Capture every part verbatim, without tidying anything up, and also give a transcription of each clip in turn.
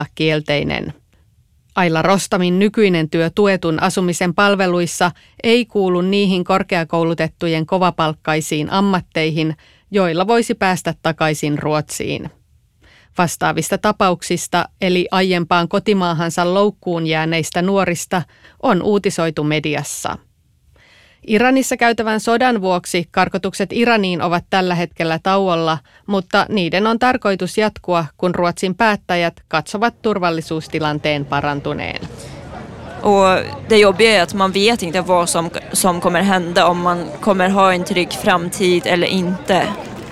kielteinen. Aila Rostamin nykyinen työ tuetun asumisen palveluissa ei kuulu niihin korkeakoulutettujen kovapalkkaisiin ammatteihin, joilla voisi päästä takaisin Ruotsiin. Vastaavista tapauksista, eli aiempaan kotimaahansa loukkuun jääneistä nuorista, on uutisoitu mediassa. Iranissa käytävän sodan vuoksi karkotukset Iraniin ovat tällä hetkellä tauolla, mutta niiden on tarkoitus jatkua, kun Ruotsin päättäjät katsovat turvallisuustilanteen parantuneen. Och det jobbiga är att man vet inte vad som, som kommer hända, om man kommer ha en trygg framtid eller inte.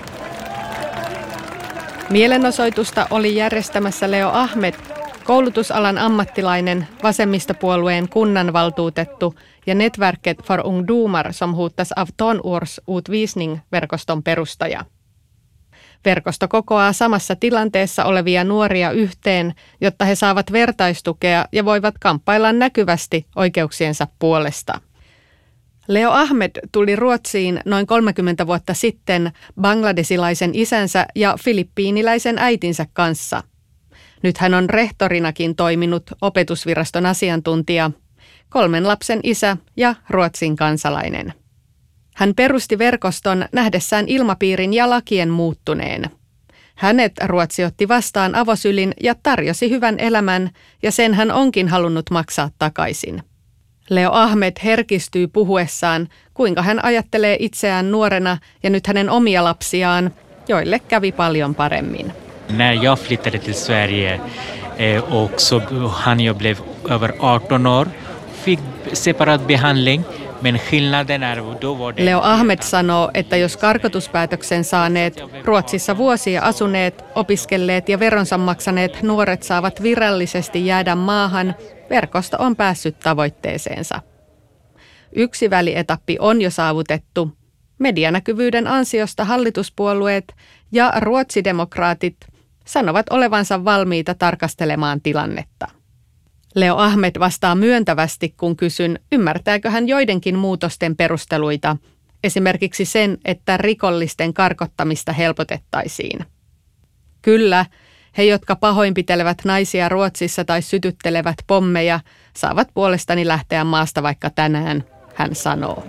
Mielenosoitusta oli järjestämässä Leo Ahmed, koulutusalan ammattilainen, vasemmistopuolueen kunnanvaltuutettu ja Nätverket för ungdomar som hotas av tonårsutvisning-verkoston perustaja. Verkosto kokoaa samassa tilanteessa olevia nuoria yhteen, jotta he saavat vertaistukea ja voivat kamppailla näkyvästi oikeuksiensa puolesta. Leo Ahmed tuli Ruotsiin noin kolmekymmentä vuotta sitten bangladesilaisen isänsä ja filippiiniläisen äitinsä kanssa. Nyt hän on rehtorinakin toiminut opetusviraston asiantuntija, kolmen lapsen isä ja Ruotsin kansalainen. Hän perusti verkoston nähdessään ilmapiirin ja lakien muuttuneen. Hänet Ruotsi otti vastaan avosylin ja tarjosi hyvän elämän, ja sen hän onkin halunnut maksaa takaisin. Leo Ahmed herkistyy puhuessaan, kuinka hann ajattelee itseään nuorena ja nyt hänen omia lapsiaan, joille kävi paljon paremmin. När jag flyttade till Sverige eh, och så han jag blev över arton år, fick separat behandling, men skillnaden är då var det... Leo Ahmed sanoo, että jos karkotuspäätöksen saaneet, Ruotsissa vuosia asuneet, opiskelleet ja veronsa maksaneet nuoret saavat virallisesti jäädä maahan, verkosto on päässyt tavoitteeseensa. Yksi välietappi on jo saavutettu. Medianäkyvyyden ansiosta hallituspuolueet ja ruotsidemokraatit sanovat olevansa valmiita tarkastelemaan tilannetta. Leo Ahmed vastaa myöntävästi, kun kysyn, ymmärtääkö hän joidenkin muutosten perusteluita, esimerkiksi sen, että rikollisten karkottamista helpotettaisiin. Kyllä, he, jotka pahoinpitelevät naisia Ruotsissa tai sytyttelevät pommeja, saavat puolestani lähteä maasta vaikka tänään, hän sanoo.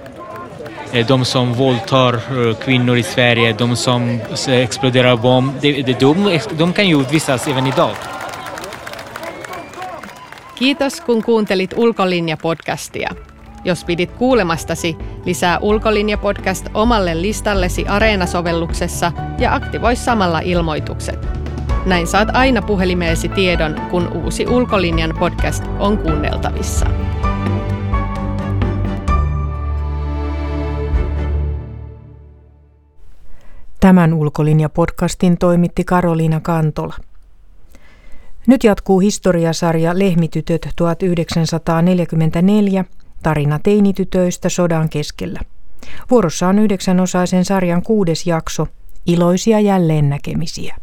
De som våldtar kvinnor i Sverige, de som exploderar bomb, de, de, de kan ju utvisas även idag. Kiitos, kun kuuntelit Ulkolinja-podcastia. Jos pidit kuulemastasi, lisää Ulkolinja-podcast omalle listallesi Areena-sovelluksessa ja aktivoi samalla ilmoitukset. Näin saat aina puhelimeesi tiedon, kun uusi Ulkolinjan podcast on kuunneltavissa. Tämän Ulkolinja-podcastin toimitti Karoliina Kantola. Nyt jatkuu historiasarja Lehmitytöt tuhatyhdeksänsataaneljäkymmentäneljä, tarina teinitytöistä sodan keskellä. Vuorossa on yhdeksänosaisen sarjan kuudes jakso, Iloisia jälleennäkemisiä.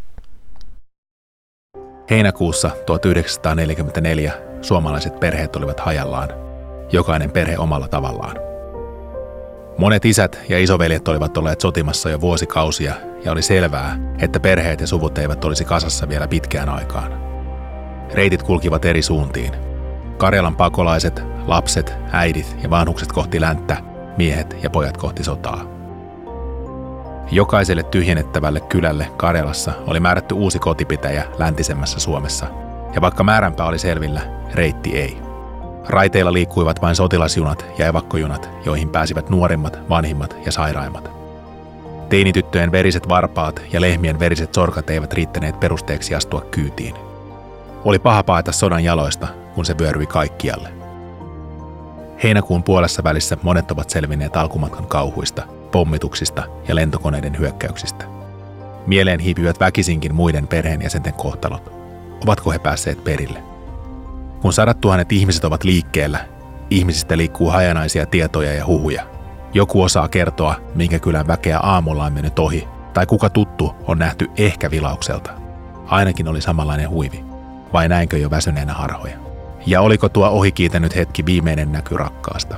Heinäkuussa tuhatyhdeksänsataaneljäkymmentäneljä suomalaiset perheet olivat hajallaan, jokainen perhe omalla tavallaan. Monet isät ja isoveljet olivat olleet sotimassa jo vuosikausia ja oli selvää, että perheet ja suvut eivät olisi kasassa vielä pitkään aikaan. Reitit kulkivat eri suuntiin. Karjalan pakolaiset, lapset, äidit ja vanhukset kohti länttä, miehet ja pojat kohti sotaa. Jokaiselle tyhjennettävälle kylälle Karjalassa oli määrätty uusi kotipitäjä läntisemmässä Suomessa, ja vaikka määränpää oli selvillä, reitti ei. Raiteilla liikkuivat vain sotilasjunat ja evakkojunat, joihin pääsivät nuorimmat, vanhimmat ja sairaimmat. Teinityttöjen veriset varpaat ja lehmien veriset sorkat eivät riittäneet perusteeksi astua kyytiin. Oli paha paeta sodan jaloista, kun se vyöryi kaikkialle. Heinäkuun puolessa välissä monet ovat selvinneet alkumatkan kauhuista, pommituksista ja lentokoneiden hyökkäyksistä. Mieleen hiipivät väkisinkin muiden perheenjäsenten kohtalot. Ovatko he päässeet perille? Kun sadat tuhannet ihmiset ovat liikkeellä, ihmisistä liikkuu hajanaisia tietoja ja huhuja. Joku osaa kertoa, minkä kylän väkeä aamulla on mennyt ohi, tai kuka tuttu on nähty ehkä vilaukselta. Ainakin oli samanlainen huivi. Vai näinkö jo väsyneenä harhoja? Ja oliko tuo ohikiitänyt hetki viimeinen näky rakkaasta?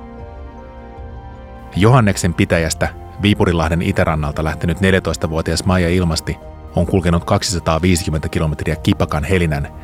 Johanneksen pitäjästä Viipurinlahden itärannalta lähtenyt neljätoistavuotias Maija Ilmasti on kulkenut kaksisataaviisikymmentä kilometriä kipakan helinän